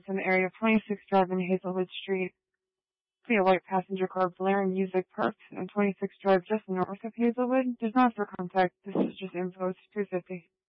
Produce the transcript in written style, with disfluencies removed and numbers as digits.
in the area of 26 Drive and Hazelwood Street. See a white passenger car blaring music parked on 26 Drive just north of Hazelwood. There's no for contact. This is just info. It's 250.